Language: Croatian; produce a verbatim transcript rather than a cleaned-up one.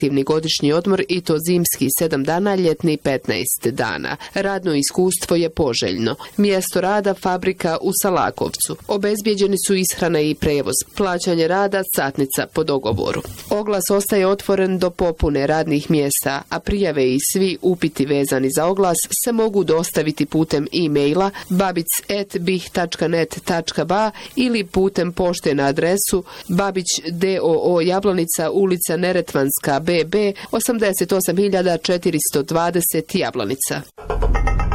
aktivni godišnji odmor i to zimski sedam dana, ljetni petnaest dana. Radno iskustvo je poželjno. Mjesto rada fabrika u Salakovcu. Obezbijeđeni su ishrana i prevoz. Plaćanje rada satnica po dogovoru. Oglas ostaje otvoren do popune radnih mjesta, a prijave i svi upiti vezani za oglas se mogu dostaviti putem e-maila babic at bih tačka net tačka ba ili putem pošte na adresu Babić D O O Jablanica, ulica Neretvanska B B, osamdeset osam hiljada četiristo dvadeset Jablanica.